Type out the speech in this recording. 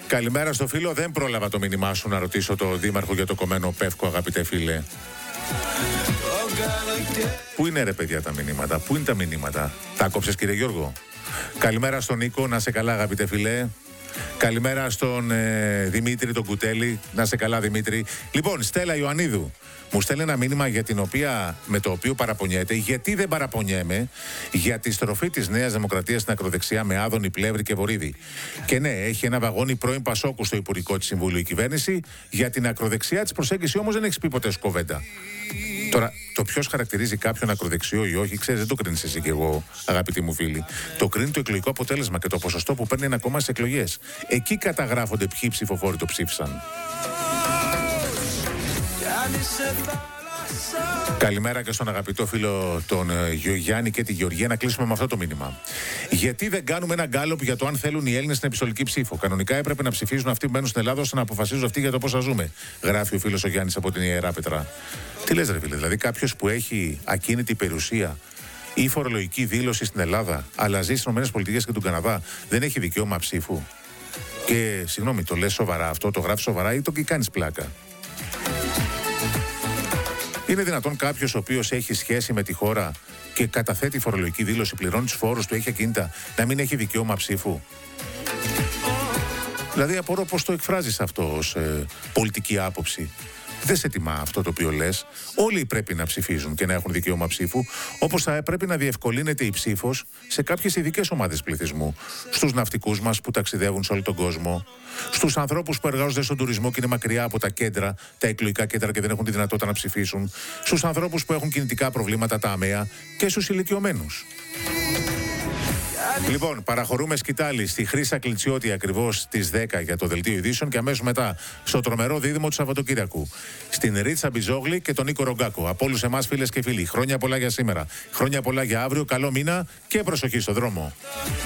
Καλημέρα στο φίλο. Δεν πρόλαβα το μήνυμά σου να ρωτήσω το δήμαρχο για το κομμένο Πεύκο, αγαπητέ φίλε. Πού είναι ρε παιδιά τα μηνύματα, πού είναι τα μηνύματα? Τα κόψες κύριε Γιώργο? Καλημέρα στον Νίκο, να σε καλά αγαπητέ φίλε. Καλημέρα στον Δημήτρη τον Κουτέλη, να σε καλά Δημήτρη. Λοιπόν, Στέλλα Ιωαννίδου μου στέλνει ένα μήνυμα με το οποίο παραπονιέται. Γιατί δεν παραπονιέμαι για τη στροφή της Νέας Δημοκρατίας στην ακροδεξιά με Άδωνη, Πλεύρη και Βορίδη? Και ναι, έχει ένα βαγόνι πρώην Πασόκου στο Υπουργικό της Συμβούλου η κυβέρνηση. Για την ακροδεξιά της προσέγγιση όμως δεν έχει πει ποτέ σκοβέντα. Τώρα, το ποιος χαρακτηρίζει κάποιον ακροδεξιό ή όχι, ξέρεις, δεν το κρίνεις εσύ και εγώ, αγαπητοί μου φίλοι. Το κρίνει το εκλογικό αποτέλεσμα και το ποσοστό που παίρνει ένα κόμμα στις εκλογές. Εκεί καταγράφονται ποιοι ψηφοφόροι το ψήφισαν. Καλημέρα και στον αγαπητό φίλο τον Γιάννη και τη Γεωργία. Να κλείσουμε με αυτό το μήνυμα. Γιατί δεν κάνουμε ένα γκάλωπ για το αν θέλουν οι Έλληνες στην επιστολική ψήφο? Κανονικά έπρεπε να ψηφίζουν αυτοί που μένουν στην Ελλάδα ώστε να αποφασίζουν αυτοί για το πώς θα ζούμε. Γράφει ο φίλος ο Γιάννης από την Ιερά Πετρά. Τι λες ρε φίλε, δηλαδή κάποιος που έχει ακίνητη περιουσία ή φορολογική δήλωση στην Ελλάδα, αλλά ζει στις ΗΠΑ και τον Καναδά, δεν έχει δικαίωμα ψήφου? Και συγγνώμη, το λες σοβαρά αυτό, το γράφεις σοβαρά ή το κάνεις πλάκα? Είναι δυνατόν κάποιος ο οποίος έχει σχέση με τη χώρα και καταθέτει φορολογική δήλωση, πληρώνει τους φόρους του, έχει ακίνητα, να μην έχει δικαίωμα ψήφου? Δηλαδή απορώ πώς το εκφράζεις αυτό ως πολιτική άποψη. Δεν σε τιμά αυτό το οποίο λες. Όλοι πρέπει να ψηφίζουν και να έχουν δικαίωμα ψήφου, όπως θα πρέπει να διευκολύνεται η ψήφος σε κάποιες ειδικές ομάδες πληθυσμού. Στους ναυτικούς μας που ταξιδεύουν σε όλο τον κόσμο, στους ανθρώπους που εργάζονται στον τουρισμό και είναι μακριά από τα κέντρα, τα εκλογικά κέντρα και δεν έχουν τη δυνατότητα να ψηφίσουν, στους ανθρώπους που έχουν κινητικά προβλήματα, τα αμαία, και στους ηλικιωμένους. Λοιπόν, παραχωρούμε σκητάλη στη Χρύσα Κλιτσιώτη ακριβώς στις 10 για το Δελτίο Ειδήσεων και αμέσως μετά στο τρομερό δίδυμο του Σαββατοκύριακου. Στην Ρίτσα Μπιζόγλη και τον Νίκο Ρογκάκο. Από όλους εμάς, φίλες και φίλοι, χρόνια πολλά για σήμερα. Χρόνια πολλά για αύριο, καλό μήνα και προσοχή στο δρόμο.